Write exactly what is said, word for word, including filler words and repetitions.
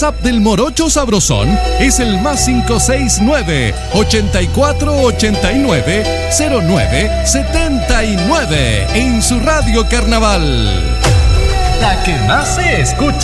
WhatsApp del Morocho Sabrosón es el más cinco seis nueve, ochenta y cuatro ochenta y nueve, cero nueve setenta y nueve en su radio Carnaval. La que más se escucha.